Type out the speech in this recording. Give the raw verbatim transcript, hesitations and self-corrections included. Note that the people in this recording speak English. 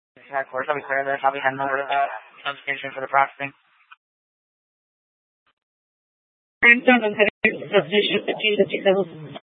Yeah, of course, I'll be clear this. I'll be heading over to the substation for the processing. I'm done. I'm heading to the substation fifteen fifty-seven.